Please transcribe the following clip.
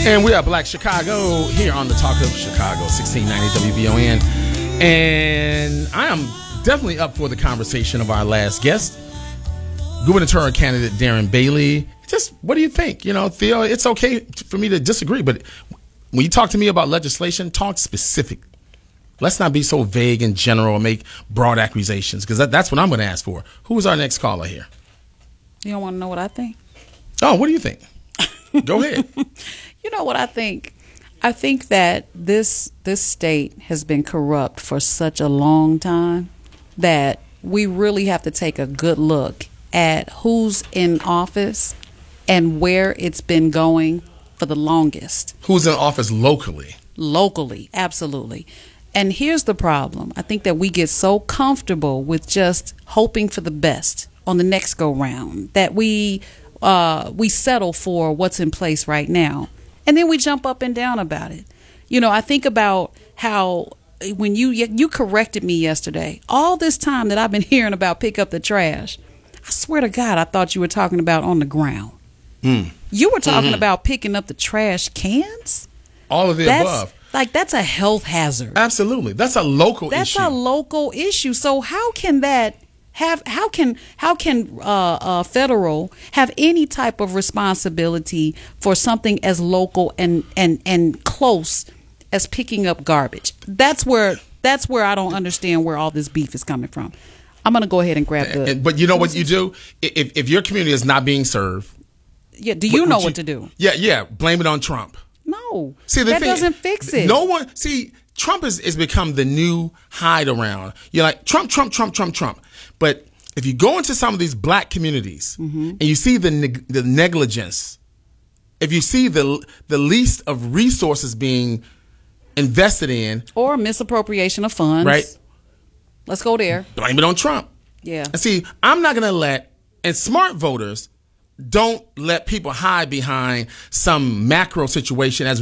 And we are Black Chicago here on the Talk of Chicago, 1690 WVON. And I am definitely up for the conversation of our last guest, gubernatorial candidate Darren Bailey. Just what do you think? You know, Theo, it's okay for me to disagree, but when you talk to me about legislation, talk specific. Let's not be so vague and general and make broad accusations, because that's what I'm going to ask for. Who is our next caller here? You don't want to know what I think? Oh, what do you think? Go ahead. You know what I think? I think that this state has been corrupt for such a long time that we really have to take a good look at who's in office and where it's been going for the longest. Who's in office locally? Locally, absolutely. And here's the problem. I think that we get so comfortable with just hoping for the best on the next go round that we settle for what's in place right now. And then we jump up and down about it. You know, I think about how when you corrected me yesterday, all this time that I've been hearing about pick up the trash, I swear to God, I thought you were talking about on the ground. You were talking about picking up the trash cans? All of the above. That's a health hazard. Absolutely. That's a local issue. That's a local issue. So how can federal have any type of responsibility for something as local and close as picking up garbage? That's where I don't understand where all this beef is coming from. I'm going to go ahead and grab the. But you know what you do? If your community is not being served. Yeah. Do you know what to do? Yeah. Blame it on Trump. No. See, that doesn't fix it. No one. See, Trump is become the new hide around. You're like Trump. But if you go into some of these black communities and you see the negligence, if you see the least of resources being invested in, or misappropriation of funds, right? Let's go there. Blame it on Trump. Yeah. And see, I'm not going to and smart voters don't let people hide behind some macro situation as